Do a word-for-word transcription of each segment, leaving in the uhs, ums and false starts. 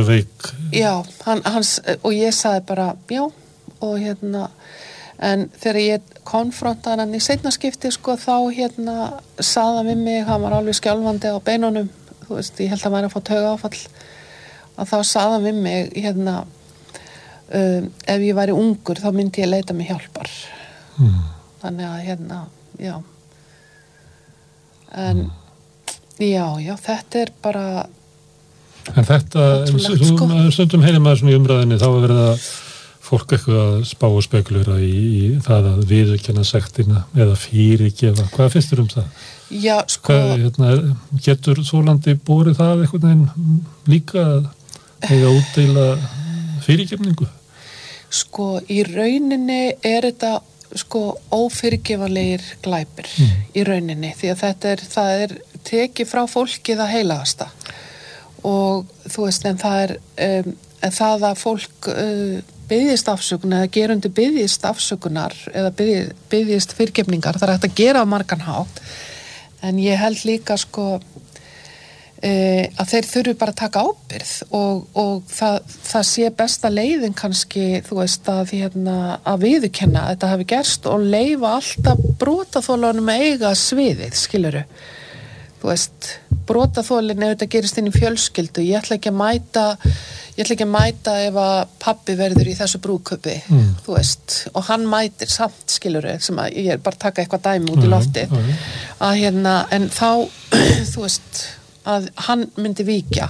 veik. Já, hann, hans, og ég sagði bara, já, og hérna, en þegar ég konfrontaði hann í seinna skipti, sko, þá hérna, sagði hann við mig, hann var alveg skjálfandi á beinunum, þú veist, ég held að væri að fá taugaáfall, að þá sagði hann við mig, hérna, um, ef ég væri ungur, þá myndi ég leita mig hjálpar. Mm. Þannig að, hérna, já. En, mm. já, já, þetta er bara... En þetta, sko. stundum heyrir maður svona í umræðinni, þá er verið að fólk eitthvað að spá og spekulera í, í það að viðurkenna sektina eða fyrirgefa. Hvað finnst þér um það? Já, sko... Hvað, hérna, getur þolandi borið það einhvern veginn líka að eiga útdeila fyrirgefningu? Sko, í rauninni er þetta sko ófyrirgefanlegir glæpir mm. í rauninni, því að þetta er, það er tekið frá fólki það heilagasta og þú veist, en það er um, en það að fólk uh, biðjist afsökunar eða gerundi biðjist afsökunar eða biðjist, biðjist fyrirgefningar, það er hægt að gera á margan hátt, en ég held líka sko uh, að þeir þurfi bara að taka ábyrgð og, og það, það sé besta leiðin kannski, þú veist, að, hérna, að viðurkenna að þetta hafi gerst og leyfa alltaf brotaþolanum að eiga sviðið, skilurðu. Þú veist, brotaþolin ef þetta gerist inn í fjölskyldu, ég ætla ekki að mæta ég ætla ekki að mæta ef að pabbi verður í þessu brúðkaupi, mm. þú veist, og hann mætir samt, skilurðu, sem að ég er bara að taka eitthvað dæmi út í loftið, mm. mm. að hérna, en þá, þú veist, að hann myndi víkja.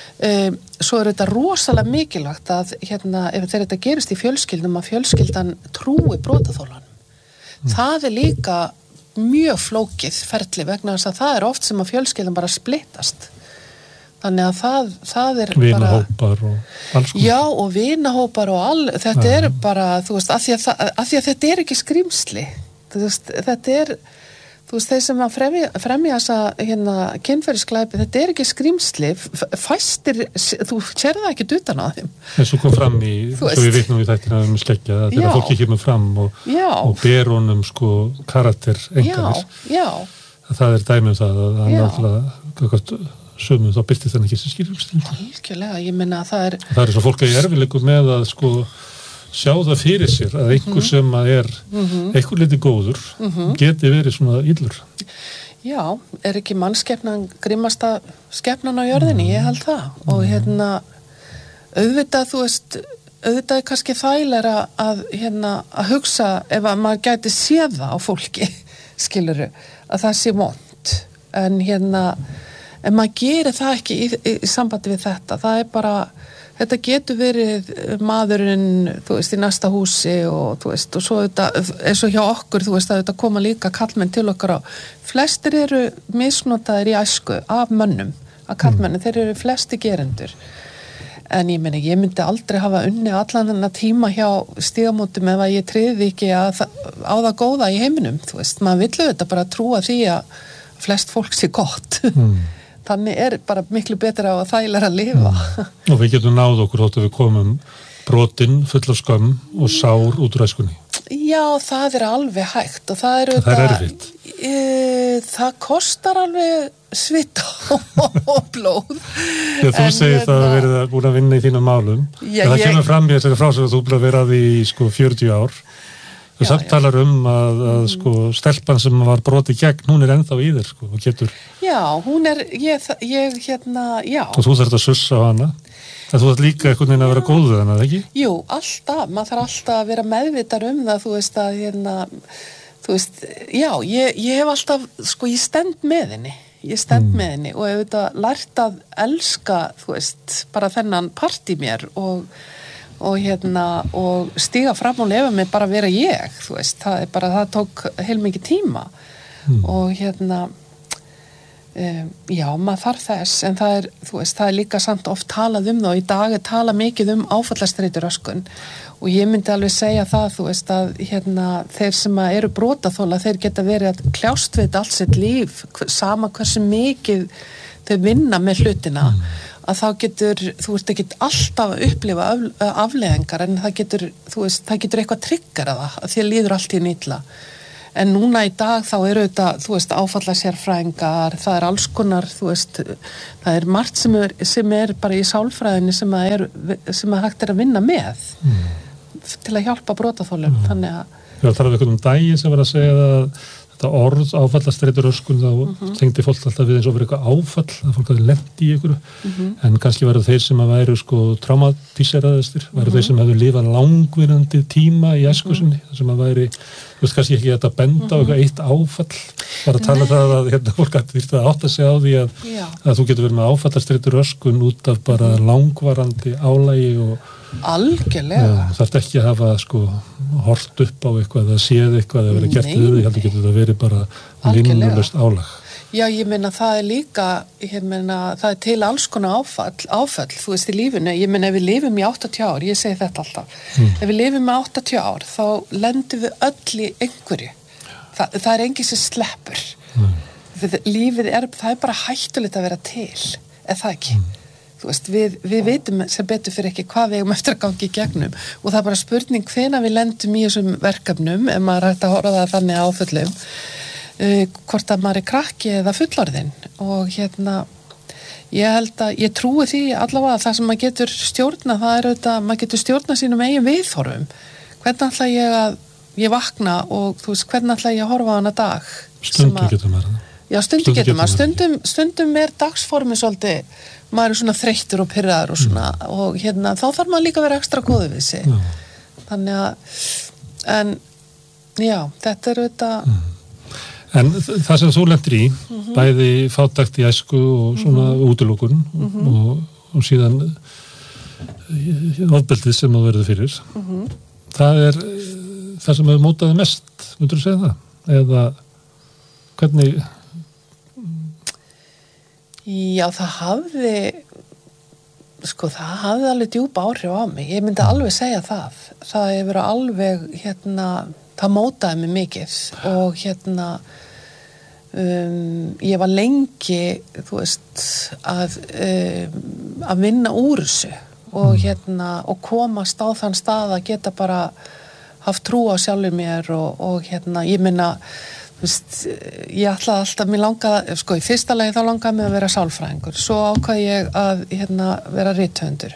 Um, svo er þetta rosalega mikilvægt að, hérna, ef þetta gerist í fjölskyldum, að fjölskyldan trúi brotaþolanum. Mm. Það er líka mjög flókið ferli vegna þess að það er oft sem að fjölskyldan bara splittast. Þannig að það, það er vinahópar bara... og alls konar. Já, og vinahópar og all... Þetta ja. er bara, þú veist, að því að, það, að því að þetta er ekki skrimsli. Þú veist, þetta er... Þú veist, þeir sem að fremja, fremja þessa hérna, kynferðisglæpi, þetta er ekki skrimsli. Fæstir, þú sér það ekki utan á þeim. En svo kom fram í, svo við vitnum í þættina um skeggja, að þegar fólki kemur fram og, og ber honum sko karakter einhverjir. Já, já. Það er dæmi um það að hann alltaf sömu, þá byrtist hann ekki sem skrimsli. Algjörlega, ég meina að það er... Það er svo fólk að ég erfileikum með að sko sjá það fyrir sér að einhver mm-hmm. sem að er mm-hmm. einhver liti góður mm-hmm. geti verið svona illur. Já, er ekki mannskepnan grimmasta skepnan á jörðinni, mm. ég held það. Mm. Og hérna, auðvitað, þú veist, auðvitað er kannski þægilega að, hérna, að hugsa ef að maður gæti séð það á fólki, skilurðu, að það sé vont. En hérna, en maður gerir það ekki í, í, í sambandi við þetta. Það er bara... Þetta getur verið maðurinn, þú veist, í næsta húsi og þú veist, og svo þetta, eins og hjá okkur, þú veist, að þetta koma líka kallmenn til okkar á. Flestir eru misnotaðir í æsku af mönnum, að kallmenni, mm. þeir eru flesti gerendur. En ég meina, ég myndi aldrei hafa unni allan þennan tíma hjá stígamótum ef að ég tryði ekki að, á það góða í heiminum, þú veist. Maður vill þetta bara trúa því að flest fólk sé gott. Mm. Þannig er bara miklu betra á að þægilega að lifa. Mm. Og við getum náð okkur þótt að við komum brotin, full af skömm og sár út úr æskunni. Já, það er alveg hægt og það er auðvitað... Það er erfitt. E, það kostar alveg svita og blóð. Já, þú en, segir það að verið að búin að vinna í þínum málum. Já, en það ég... kemur fram í þessari frásögn að þú búin að vera að því sko fjörutíu ár. Þú samt talar um að, að sko, stelpan sem var brotið gegn, hún er ennþá í þér, sko, og getur... Já, hún er, ég, ég hérna, já. Og þú þarft að sussa á hana. Það þú þarft líka einhvern veginn að vera góð við hana, ekki? Jú, alltaf. Maður þarf alltaf að vera meðvitar um það, þú veist að, hérna, þú veist, já, ég, ég hef alltaf, sko, ég stend með henni. Ég stend mm. með henni og hef þetta lært að elska, þú veist, bara þennan part í mér og... og hérna, og stíga fram og lefa mig bara að vera ég, þú veist, það er bara, það tók heilmikið tíma mm. og hérna um, já, maður þarf þess, en það er, þú veist, það er líka samt oft talað um það og í dag er talað mikið um áfallastreituröskun og ég myndi alveg segja það, þú veist, að hérna, þeir sem eru brotaþola, þeir geta verið að kljást við allt sitt líf, sama hversu mikið þau vinna með hlutina mm. að þá getur, þú veist, ekki alltaf að upplifa af, afleiðingar en það getur, þú veist, það getur eitthvað tryggjara það að því að líður allt í nýtla en núna í dag þá eru þetta, þú veist, áfallasérfræðingar, það er alls konar, þú veist, það er margt sem er, sem er bara í sálfræðinni sem að er, sem að hægt er að vinna með mm. til að hjálpa brotaþolum, mm. þannig að Já, það er eitthvað um daginn sem var að segja að þetta orð áfallastreituröskun þá mm-hmm. tengdi fólk alltaf við eins og verið eitthvað áfall að fólk hafi lent í ykkur mm-hmm. en kannski væru þeir sem að væru sko traumatíseraðistir, væru mm-hmm. þeir sem hefðu lifað langvinnandi tíma í æsku sinni, mm-hmm. sem að væri, þú veist kannski ekki þetta benda mm-hmm. á eitthvað eitt áfall bara að tala Nei. Það að hérna fólk að þýrta að átta sig á því að, að þú getur verið með áfallastreituröskun út af bara mm-hmm. langvarandi álægi og algjörlega. Það þarf ekki að hafa sko hort upp á eitthvað eða séð eitthvað eða verið gert við því, heldur getur það verið bara linnulaust álag. Já, ég meina það er líka, ég meina það er til alls konar áfall, áfall, þú veist í lífinu, ég meina ef við lifum í áttatíu ár, ég segi þetta alltaf, mm. ef við lifum í áttatíu ár þá lendum við öll í einhverju. Þa, það er engin sem sleppur. Mm. Lífið er, það er bara hættulegt að vera til, eða það ekki. Mm. Þú veist, við, við veitum sem betur fyrir ekki hvað við eigum eftir að gangi í gegnum og það er bara spurning hvenær við lendum í þessum verkefnum ef maður hægt að horfa það þannig áföllum uh, hvort að maður er krakki eða fullorðinn og hérna ég held að, ég trúi því allavega að það sem maður getur stjórna það er auðvitað, maður getur stjórna sínum eigin viðhorfum hvernig ætla ég að, ég vakna og þú veist, hvernig ætla ég að horfa á hana dag Stundum getur maður það Já, stundum getur maður, stundum, stundum er dagsformi svolítið, maður er svona þreyttur og pirraður og svona mm. og hérna, þá þarf maður líka að vera ekstra góður við sig. Mm. Þannig að, en, já, þetta er auðvitað... Mm. En það sem þú lentir í, mm-hmm. bæði fátækt í æsku og svona mm-hmm. útilokun mm-hmm. og, og síðan ofbeldið sem þú verður fyrir, mm-hmm. það er það sem hefur mótaði mest, myndur þú segja það? Eða hvernig... Já, það hafði, sko, það hafði alveg djúpa áhrif á mig. Ég myndi alveg segja það. Það hefur verið alveg, hérna, það mótaði mig mikið og hérna, um, ég var lengi, þú veist, að, um, að vinna úr þessu og hérna, og komast á þann stað að geta bara haft trú á sjálfur mér og, og hérna, ég minna, Vist, ég ætlaði alltaf, mér langaði, sko í fyrsta lagi þá langaði mig að vera sálfræðingur, svo ákvað ég að hérna, vera rithöfundur.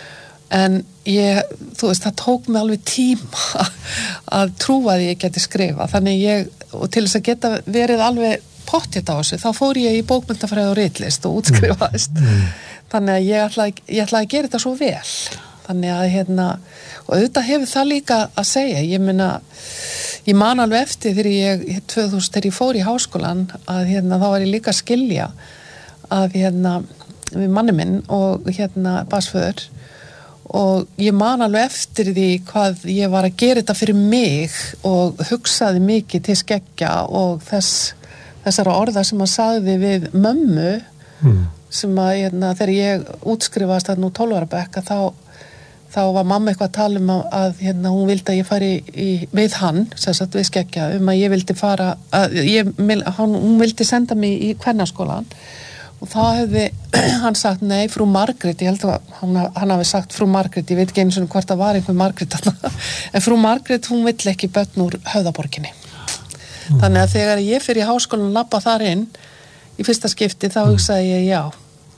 En ég, þú veist, það tók mig alveg tíma að trúa að ég geti skrifa, þannig ég, og til þess að geta verið alveg pottþétt á þessu, þá fór ég í bókmenntafræði og ritlist og útskrifaðist. Mm. Þannig að ég ætlaði, ég ætlaði að gera þetta svo vel. Þannig að hérna, og auðvitað hefur það líka að segja, ég meina, ég man alveg eftir þegar ég, tvö þúsund, þegar ég fór í háskólan, að hérna, þá var ég líka að skilja að hérna, við manni minn og hérna, basföður, og ég man alveg eftir því hvað ég var að gera þetta fyrir mig og hugsaði mikið til skeggja og þess, þessara orða sem að sagði við mömmu, mm. sem að hérna, þegar ég útskrifast að nú tólf ára bekk, þá þá var mamma eitthvað að tala um að, að hérna, hún vildi að ég fari í, við hann, sem sagt við skeggja, um að ég vildi fara, að ég, hann, hún vildi senda mig í kvennaskólan og þá hefði hann sagt, nei, frú Margrét, ég held að hann, hann hafi sagt frú Margrét, ég veit ekki einu svona hvort það var einhver Margrét þarna, en frú Margrét, hún vill ekki börn úr Höfðaborginni. Mm. Þannig að þegar ég fyrir í háskólan labba þar inn, í fyrsta skipti, þá hugsaði ég, já,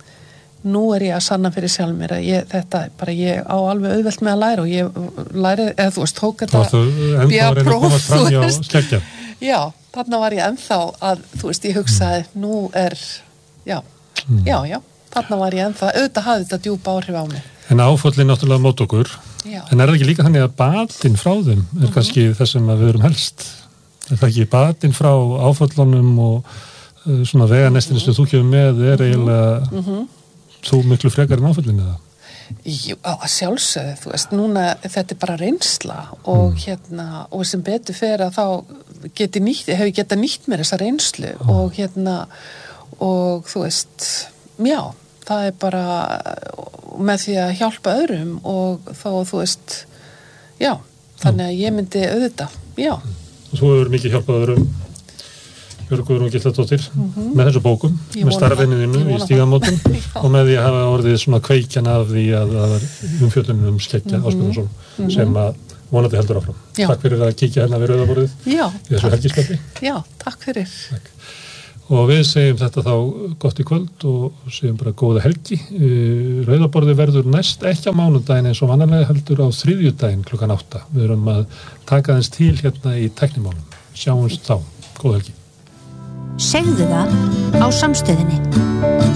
nú er ég að sanna fyrir sjálf mér að ég, þetta, bara ég á alveg auðvelt með að læra og ég læri, eða þú veist, tók þetta bíja próf, þú veist. Já, þarna var ég ennþá að, þú veist, ég hugsaði, nú er, já, mm. já, já, þarna var ég ennþá, auðvitað hafði þetta djúpa áhrif á mig. En áföllin náttúrulega mót okkur, já. En er það ekki líka þannig að batinn frá þeim er mm-hmm. kannski það sem við erum helst? Er það ekki batinn frá áföllunum og uh, svona veganestinu mm-hmm. sem þú kemur með er eiginlega mm-hmm. þú miklu frekar en áföllin eða? Jú, að sjálfsögðu, þú veist, núna þetta er bara reynsla og mm. hérna, og sem betur fer að þá geti nýtt, hefur geta nýtt mér þessa reynslu mm. og hérna, og þú veist, já, það er bara með því að hjálpa öðrum og þá, þú veist, já, þannig að ég myndi auðvitað, já. Og þú hefur mikið hjálpað öðrum, Björg Gísladóttir, mm-hmm. með þessu bókum, með starfinniðinu í Stígamótum og með því að hafa orðið svona kveikjan af því að það var umfjöllunum um Skeggja Ásbjörnsson mm-hmm. sem að vonandi heldur áfram. Já. Takk fyrir að kíkja hérna við Rauðaborðið Já, í þessu helgispjalli. Já, takk fyrir. Takk. Og við segjum þetta þá gott í kvöld og segjum bara góða helgi. Rauðaborðið verður næst ekki á mánudaginn eins og vanalega heldur á þriðjudaginn klukkan átta. Við erum að taka þess til hérna í tæknimálum. Sjáumst þá. Góða helgi. Segðu það á Samstöðinni.